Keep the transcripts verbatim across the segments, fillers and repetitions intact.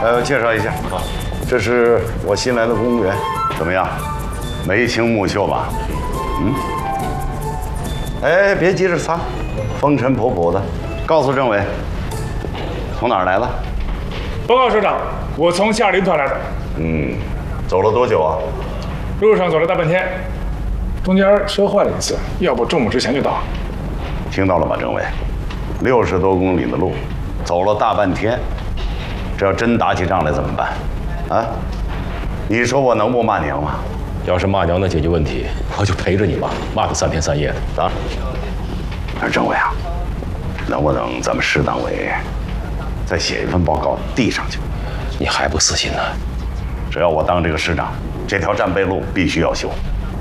呃，介绍一下，这是我新来的公务员，怎么样？眉清目秀吧？嗯。哎，别急着擦，风尘仆仆的。告诉政委，从哪儿来的？ 报告首长，我从下林团来的。 嗯，走了多久啊？ 路上走了大半天，中间车坏了一次，要不中午之前就到。 听到了吗，政委？六十多公里的路，走了大半天，这要真打起仗来怎么办？啊？你说我能不骂娘吗？ 要是骂娘能解决问题，我就陪着你骂，骂个三天三夜的。 啊？但是政委啊，能不能咱们市党委再写一份报告递上去？ 你还不死心呢？ 只要我当这个市长，这条战备路必须要修。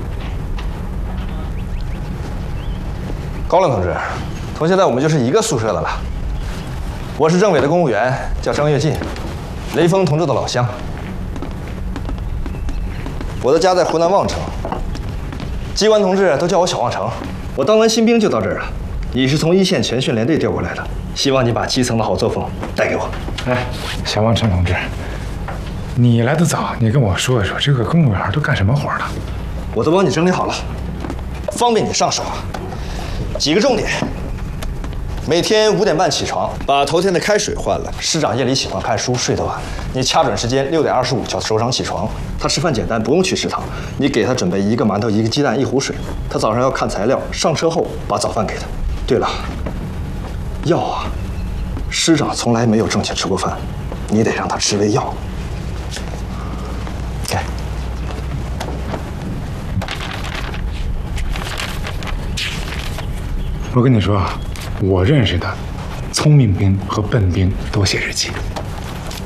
高冷同志，从现在我们就是一个宿舍的了。我是政委的公务员，叫张跃进，雷锋同志的老乡。我的家在湖南望城，机关同志都叫我小望城。我当完新兵就到这儿了。你是从一线全训练队调过来的，希望你把基层的好作风带给我。 哎，小望城同志，你来的早，你跟我说一说，这个公务员都干什么活呢？ 我都帮你整理好了，方便你上手啊。几个重点：每天五点半起床，把头天的开水换了。师长夜里喜欢看书，睡得晚，你掐准时间，六点二十五叫首长起床。他吃饭简单，不用去食堂，你给他准备一个馒头、一个鸡蛋、一壶水。他早上要看材料，上车后把早饭给他。对了，药啊，师长从来没有正经吃过饭，你得让他吃胃药。给。 我跟你说啊，我认识的聪明兵和笨兵都写日记。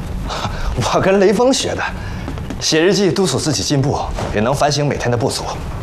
我跟雷锋学的，写日记督促自己进步，也能反省每天的不足。